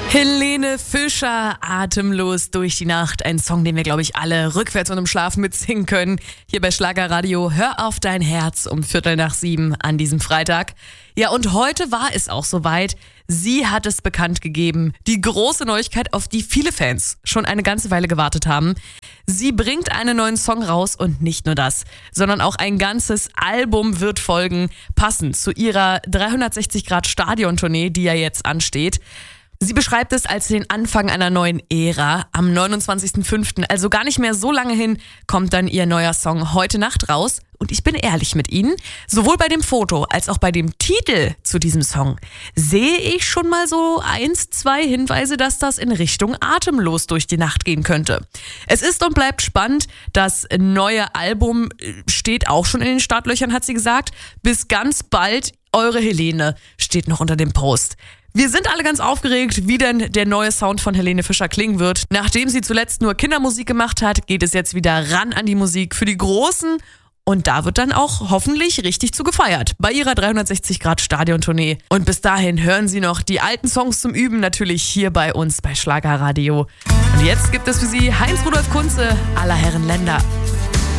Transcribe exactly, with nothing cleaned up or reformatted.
Helene Fischer, Atemlos durch die Nacht. Ein Song, den wir, glaube ich, alle rückwärts und im Schlaf mitsingen können. Hier bei Schlagerradio. Hör auf dein Herz um Viertel nach sieben an diesem Freitag. Ja, und heute war es auch soweit. Sie hat es bekannt gegeben. Die große Neuigkeit, auf die viele Fans schon eine ganze Weile gewartet haben. Sie bringt einen neuen Song raus und nicht nur das, sondern auch ein ganzes Album wird folgen, passend zu ihrer dreihundertsechzig Grad Stadiontournee, die ja jetzt ansteht. Sie beschreibt es als den Anfang einer neuen Ära. Am neunundzwanzigsten fünften, also gar nicht mehr so lange hin, kommt dann ihr neuer Song Heute Nacht raus. Und ich bin ehrlich mit Ihnen, sowohl bei dem Foto als auch bei dem Titel zu diesem Song sehe ich schon mal so eins, zwei Hinweise, dass das in Richtung Atemlos durch die Nacht gehen könnte. Es ist und bleibt spannend. Das neue Album steht auch schon in den Startlöchern, hat sie gesagt. Bis ganz bald, eure Helene steht noch unter dem Post. Wir sind alle ganz aufgeregt, wie denn der neue Sound von Helene Fischer klingen wird. Nachdem sie zuletzt nur Kindermusik gemacht hat, geht es jetzt wieder ran an die Musik für die Großen. Und da wird dann auch hoffentlich richtig zu gefeiert bei ihrer dreihundertsechzig Grad Stadiontournee. Und bis dahin hören Sie noch die alten Songs zum Üben natürlich hier bei uns bei Schlagerradio. Und jetzt gibt es für Sie Heinz Rudolf Kunze, aller Herren Länder.